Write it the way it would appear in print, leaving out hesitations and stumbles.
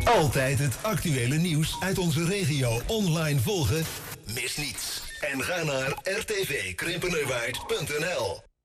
Altijd het actuele nieuws uit onze regio online volgen? Mis niets. En ga naar rtvkrimpenerwaard.nl.